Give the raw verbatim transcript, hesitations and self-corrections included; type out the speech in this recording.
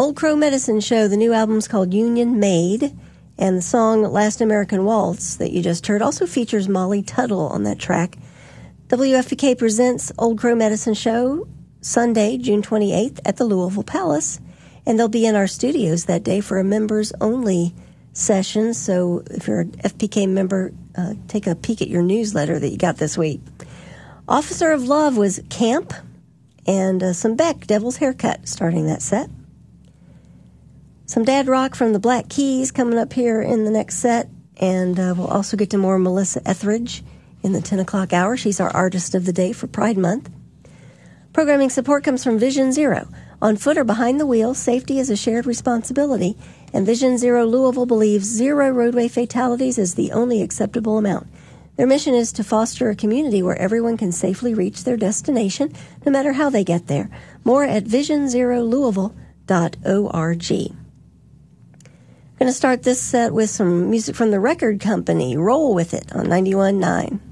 Old Crow Medicine Show. The new album's called Union Made, and the song Last American Waltz that you just heard also features Molly Tuttle on that track. W F P K presents Old Crow Medicine Show Sunday, June twenty-eighth at the Louisville Palace, and they'll be in our studios that day for a members-only session. So if you're an F P K member, uh, take a peek at your newsletter that you got this week. Officer of Love was Camp, and uh, some Beck, Devil's Haircut, starting that set. Some dad rock from the Black Keys coming up here in the next set, and uh, we'll also get to more Melissa Etheridge in the ten o'clock hour. She's our artist of the day for Pride Month. Programming support comes from Vision Zero. On foot or behind the wheel, safety is a shared responsibility, and Vision Zero Louisville believes zero roadway fatalities is the only acceptable amount. Their mission is to foster a community where everyone can safely reach their destination, no matter how they get there. More at vision zero louisville dot org. I'm going to start this set with some music from the record company. Roll with it on ninety-one point nine.